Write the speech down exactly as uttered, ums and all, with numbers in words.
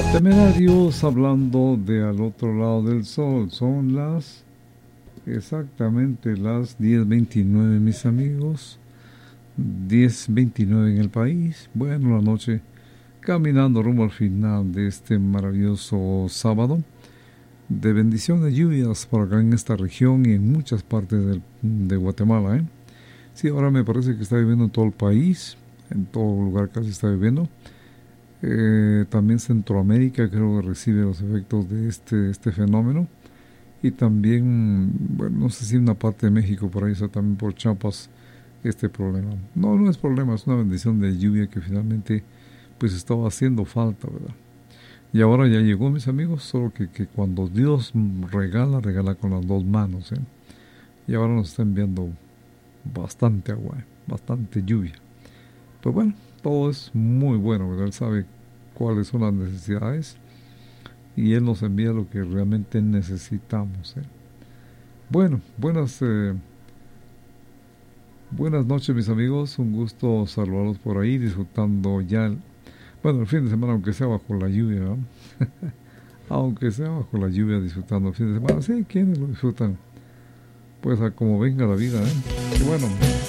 Temerarios hablando de Al otro lado del sol. Son las exactamente las diez veintinueve, mis amigos. diez veintinueve en el país. Bueno, la noche caminando rumbo al final de este maravilloso sábado de bendición de lluvias por acá en esta región y en muchas partes del, de Guatemala, ¿eh? Sí, ahora me parece que está lloviendo en todo el país, en todo lugar casi está lloviendo. Eh, también Centroamérica creo que recibe los efectos de este, este fenómeno. Y también, bueno, no sé si una parte de México por ahí, está también por Chiapas este problema. No, no es problema, es una bendición de lluvia que finalmente pues estaba haciendo falta, ¿verdad? Y ahora ya llegó, mis amigos, solo que, que cuando Dios regala, regala con las dos manos, ¿eh? Y ahora nos está enviando bastante agua, ¿eh? Bastante lluvia. Pues bueno, todo es muy bueno, ¿verdad? Él sabe cuáles son las necesidades y Él nos envía lo que realmente necesitamos, ¿eh? Bueno, buenas, eh, buenas noches, mis amigos. Un gusto saludarlos por ahí, disfrutando ya el, bueno, el fin de semana, aunque sea bajo la lluvia, ¿no? Aunque sea bajo la lluvia, disfrutando el fin de semana. Sí, quienes lo disfrutan, pues a como venga la vida, ¿eh? Y bueno,